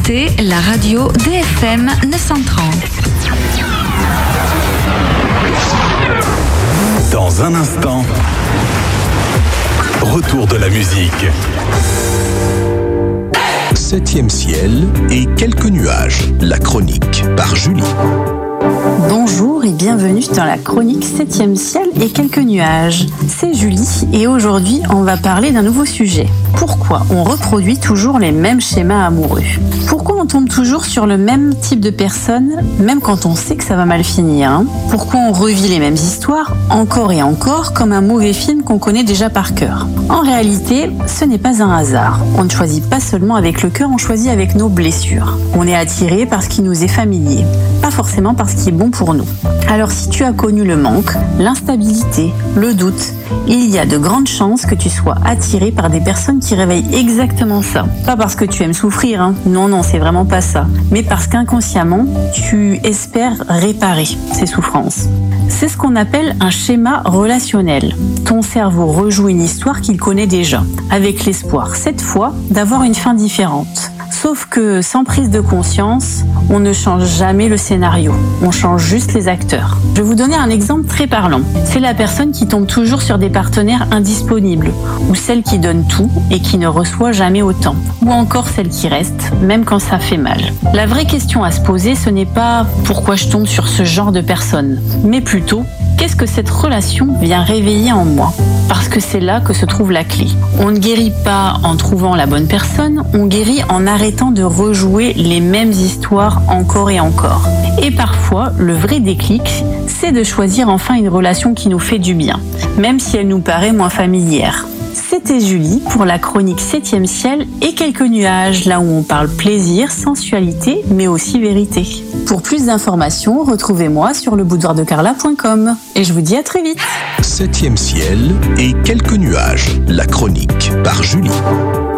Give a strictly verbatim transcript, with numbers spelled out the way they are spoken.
écoutez la radio D F M neuf cent trente. Dans un instant, retour de la musique. Septième ciel et quelques nuages. La chronique par Julie. Bonjour et bienvenue dans la chronique Septième ciel et quelques nuages. C'est Julie et aujourd'hui on va parler d'un nouveau sujet. Pourquoi on reproduit toujours les mêmes schémas amoureux ? Pourquoi on tombe toujours sur le même type de personne, même quand on sait que ça va mal finir hein ? Pourquoi on revit les mêmes histoires encore et encore comme un mauvais film qu'on connaît déjà par cœur ? En réalité, ce n'est pas un hasard. On ne choisit pas seulement avec le cœur, on choisit avec nos blessures. On est attiré par ce qui nous est familier, pas forcément par ce qui est bon pour nous. Alors si tu as connu le manque, l'instabilité, le doute, il y a de grandes chances que tu sois attiré par des personnes qui réveillent exactement ça. Pas parce que tu aimes souffrir, hein. non, non, c'est vraiment pas ça. Mais parce qu'inconsciemment, tu espères réparer ces souffrances. C'est ce qu'on appelle un schéma relationnel. Ton cerveau rejoue une histoire qu'il connaît déjà, avec l'espoir, cette fois, d'avoir une fin différente. Sauf que sans prise de conscience, on ne change jamais le scénario, on change juste les acteurs. Je vais vous donner un exemple très parlant. C'est la personne qui tombe toujours sur des partenaires indisponibles, ou celle qui donne tout et qui ne reçoit jamais autant, ou encore celle qui reste, même quand ça fait mal. La vraie question à se poser, ce n'est pas « pourquoi je tombe sur ce genre de personne ?», mais plutôt « qu'est-ce que cette relation vient réveiller en moi ?» Parce que c'est là que se trouve la clé. On ne guérit pas en trouvant la bonne personne, on guérit en arrêtant de rejouer les mêmes histoires encore et encore. Et parfois, le vrai déclic, c'est de choisir enfin une relation qui nous fait du bien, même si elle nous paraît moins familière. C'était Julie pour la chronique Septième ciel et quelques nuages, là où on parle plaisir, sensualité, mais aussi vérité. Pour plus d'informations, retrouvez-moi sur le boudoir de carla point com. Et je vous dis à très vite. Septième ciel et quelques nuages. La chronique par Julie.